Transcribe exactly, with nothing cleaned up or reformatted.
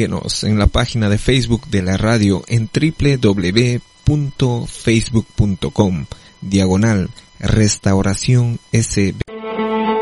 búsquenos en la página de Facebook de la radio en doble u doble u doble u punto facebook punto com diagonal Restauración S